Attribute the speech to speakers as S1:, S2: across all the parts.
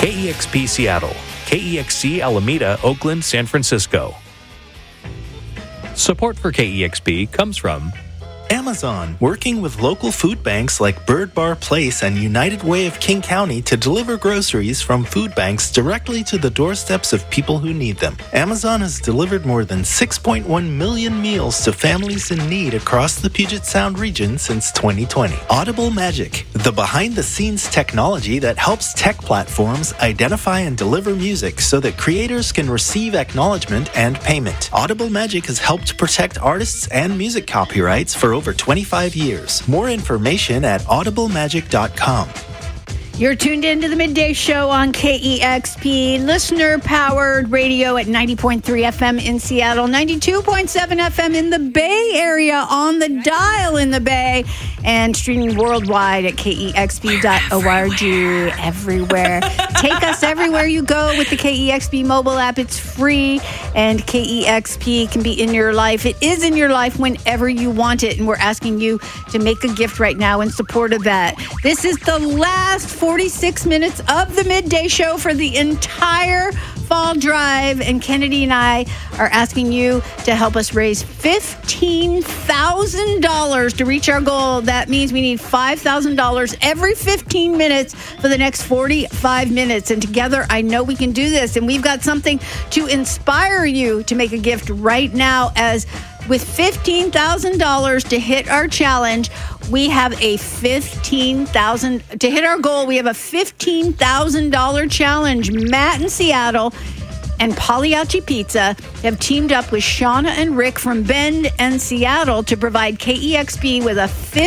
S1: KEXP Seattle, KEXC Alameda, Oakland, San Francisco. Support for KEXP comes from
S2: Amazon, working with local food banks like Bird Bar Place and United Way of King County to deliver groceries from food banks directly to the doorsteps of people who need them. Amazon has delivered more than 6.1 million meals to families in need across the Puget Sound region since 2020. Audible Magic, the behind-the-scenes technology that helps tech platforms identify and deliver music so that creators can receive acknowledgement and payment. Audible Magic has helped protect artists and music copyrights for over 25 years. More information at audiblemagic.com.
S3: You're tuned into the Midday Show on KEXP, listener-powered radio at 90.3 FM in Seattle, 92.7 FM in the Bay Area, on the dial in the Bay, and streaming worldwide at KEXP.org. Everywhere. Take us everywhere you go with the KEXP mobile app. It's free, and KEXP can be in your life. It is in your life whenever you want it, and we're asking you to make a gift right now in support of that. This is the last 46 minutes of the Midday Show for the entire fall drive, and Kennedy and I are asking you to help us raise $15,000 to reach our goal. That means we need $5,000 every 15 minutes for the next 45 minutes, and together I know we can do this, and we've got something to inspire you to make a gift right now. As with $15,000 to hit our challenge, we have a $15,000 to hit our goal. We have a $15,000 challenge. Matt in Seattle and Pagliacci Pizza have teamed up with Shauna and Rick from Bend and Seattle to provide KEXP with a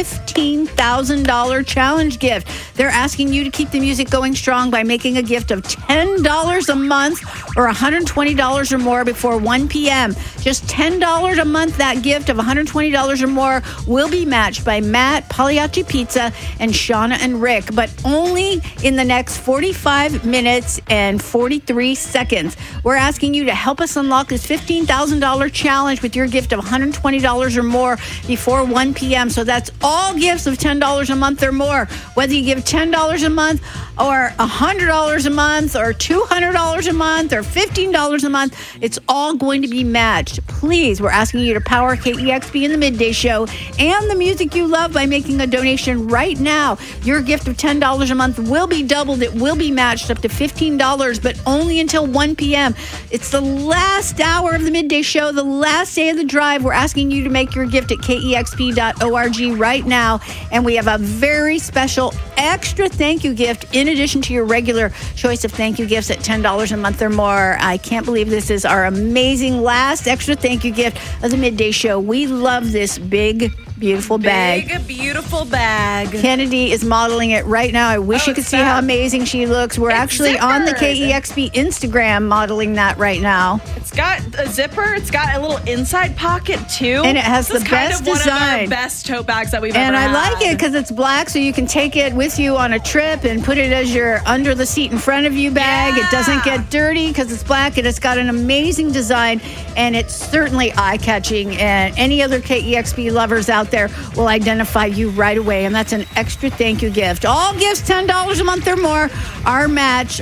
S3: $15,000 challenge gift. They're asking you to keep the music going strong by making a gift of $10 a month or $120 or more before 1 p.m. Just $10 a month. That gift of $120 or more will be matched by Matt, Pagliacci Pizza, and Shauna and Rick, but only in the next 45 minutes and 43 seconds. We're asking you to help us unlock this $15,000 challenge with your gift of $120 or more before 1 p.m. So that's all gifts of $10 a month or more. Whether you give $10 a month or $100 a month or $200 a month or $15 a month, it's all going to be matched. Please, we're asking you to power KEXP in the Midday Show and the music you love by making a donation right now. Your gift of $10 a month will be doubled. It will be matched up to $15, but only until 1 p.m. It's the last hour of the Midday Show, the last day of the drive. We're asking you to make your gift at KEXP.org right now, and we have a very special extra thank you gift in addition to your regular choice of thank you gifts at $10 a month or more. I can't believe this is our amazing last extra thank you gift of the Midday Show. We love this big, beautiful bag.
S4: Big, beautiful bag.
S3: Kennedy is modeling it right now. I wish you could see how amazing she looks. We're actually on the KEXP Instagram modeling that right now.
S4: It's got a zipper. It's got a little inside pocket, too.
S3: And it has the best design.
S4: One of our best tote bags that we've ever
S3: had. And I
S4: had.
S3: like it because it's black, so you can take it with you on a trip and put it as your under the seat in front of you bag. Yeah. It doesn't get dirty because it's black, and it's got an amazing design, and it's certainly eye-catching. And any other KEXP lovers out there will identify you right away, and that's an extra thank you gift. All gifts $10 a month or more are matched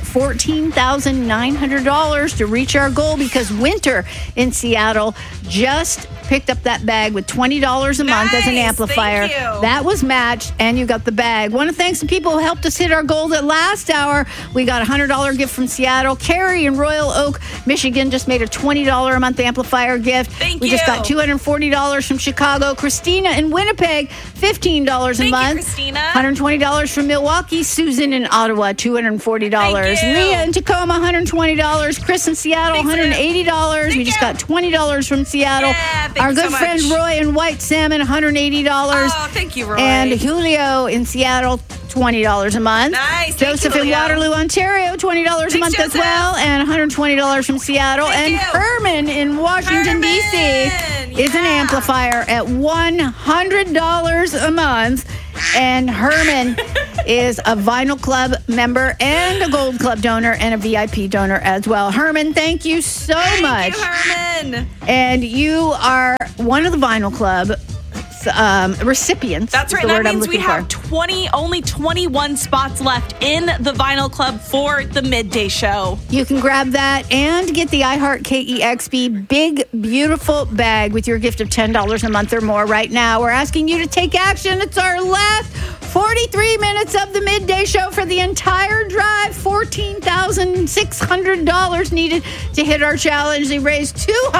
S3: $14,900 to reach our goal, because Winter in Seattle just picked up that bag with $20 a month as an amplifier. That was matched, and you got the bag. Want to thank some people who helped us hit our goal that last hour. We got a $100 gift from Seattle. Carrie in Royal Oak, Michigan just made a $20 a month amplifier gift.
S4: We
S3: just got $240 from Chicago. Christina in Winnipeg, $15 a month.
S4: Christina.
S3: $120 from Milwaukee. Susan in Ottawa, $240. Leah in Tacoma, $120. Chris in Seattle, $180. We just got $20 from Seattle. Our good friend Roy in White Salmon, $180.
S4: Oh, thank you, Roy.
S3: And Julio in Seattle, $20 a month.
S4: Nice.
S3: Joseph in Waterloo, Ontario, $20 a month as well, and $120 from Seattle. And Herman in Washington, D.C. is an amplifier at $100 a month. And Herman is a Vinyl Club member and a Gold Club donor and a VIP donor as well. Herman, thank you so much.
S4: Thank you, Herman.
S3: And you are one of the Vinyl Club recipients.
S4: That's right. That means we have only 21 spots left in the Vinyl Club for the midday show.
S3: You can grab that and get the iHeart KEXP Big Beautiful Bag with your gift of $10 a month or more right now. We're asking you to take action. It's our last 43 minutes of the midday show for the entire drive. $14,600 needed to hit our challenge. They raised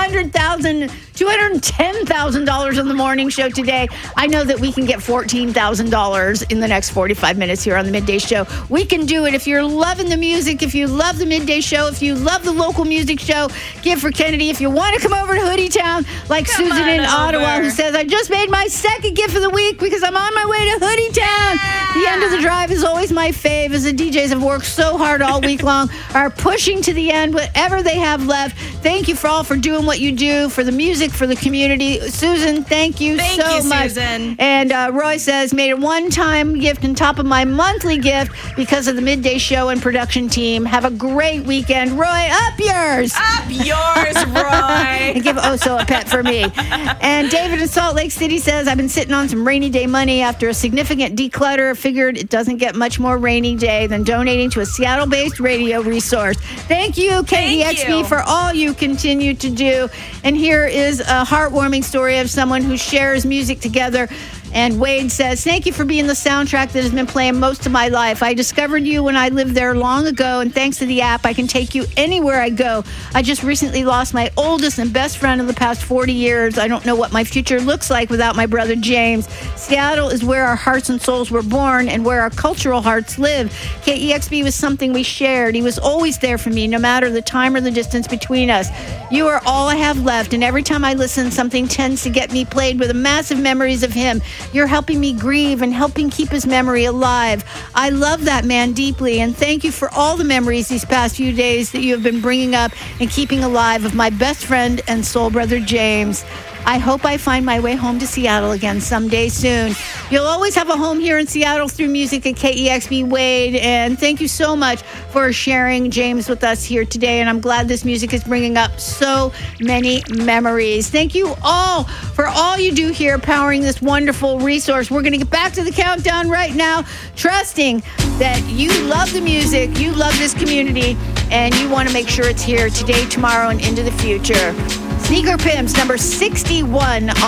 S3: $210,000 in the morning show today. I know that we can get $14,000 in the next 45 minutes here on the midday show. We can do it. If you're loving the music, if you love the midday show, if you love the local music show, Give for Kennedy. If you want to come over to Hoodie Town, like Susan in Ottawa, who says, I just made my second gift of the week because I'm on my way to Hoodie Town. The end of the drive is always my fave, as the DJs have worked so hard all week long, are pushing to the end whatever they have left. Thank you for all for doing what you do, for the music, for the community. Susan, thank you so much.
S4: Susan.
S3: And Roy says, made a one-time gift on top of my monthly gift because of the midday show and production team. Have a great weekend. Roy, up yours.
S4: Up yours, Roy.
S3: And give also a pet for me. And David in Salt Lake City says, I've been sitting on some rainy day money after a significant declutter. Figured it doesn't get much more rainy day than donating to a Seattle-based radio resource. Thank you, KEXP, for all you continue to do. And here is a heartwarming story of someone who shares music together. And Wade says, thank you for being the soundtrack that has been playing most of my life. I discovered you when I lived there long ago, and thanks to the app, I can take you anywhere I go. I just recently lost my oldest and best friend in the past 40 years. I don't know what my future looks like without my brother James. Seattle is where our hearts and souls were born and where our cultural hearts live. KEXP was something we shared. He was always there for me, no matter the time or the distance between us. You are all I have left, and every time I listen, something tends to get me played with massive memories of him. You're helping me grieve and helping keep his memory alive. I love that man deeply, and thank you for all the memories these past few days that you have been bringing up and keeping alive of my best friend and soul brother, James. I hope I find my way home to Seattle again someday soon. You'll always have a home here in Seattle through music at KEXP, Wade. And thank you so much for sharing James with us here today. And I'm glad this music is bringing up so many memories. Thank you all for all you do here, powering this wonderful resource. We're going to get back to the countdown right now, trusting that you love the music, you love this community, and you want to make sure it's here today, tomorrow, and into the future. Sneaker Pimps, number 61